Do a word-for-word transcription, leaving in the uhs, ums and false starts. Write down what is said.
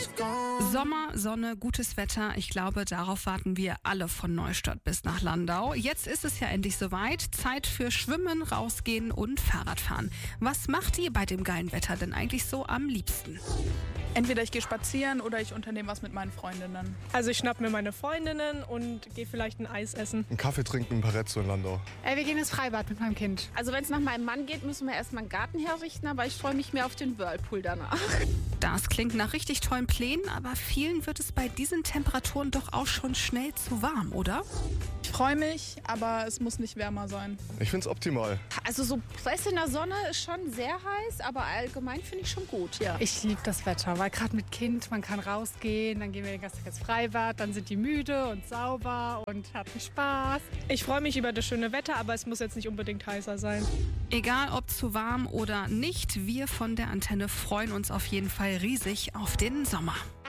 Sommer, Sonne, gutes Wetter. Ich glaube, darauf warten wir alle von Neustadt bis nach Landau. Jetzt ist es ja endlich soweit. Zeit für Schwimmen, Rausgehen und Fahrradfahren. Was macht ihr bei dem geilen Wetter denn eigentlich so am liebsten? Entweder ich gehe spazieren oder ich unternehme was mit meinen Freundinnen. Also ich schnapp mir meine Freundinnen und gehe vielleicht ein Eis essen. Einen Kaffee trinken in Paretzo in Landau. Äh, wir gehen ins Freibad mit meinem Kind. Also wenn es nach meinem Mann geht, müssen wir erstmal einen Garten herrichten, aber ich freue mich mehr auf den Whirlpool danach. Das klingt nach richtig tollen Plänen, aber vielen wird es bei diesen Temperaturen doch auch schon schnell zu warm, oder? Ich freue mich, aber es muss nicht wärmer sein. Ich finde es optimal. Also so Press in der Sonne ist schon sehr heiß, aber allgemein finde ich schon gut, ja. Ich liebe das Wetter, weil gerade mit Kind, man kann rausgehen, dann gehen wir den ganzen Tag ins Freibad, dann sind die müde und sauber und hatten Spaß. Ich freue mich über das schöne Wetter, aber es muss jetzt nicht unbedingt heißer sein. Egal ob zu warm oder nicht, wir von der Antenne freuen uns auf jeden Fall riesig auf den Sommer.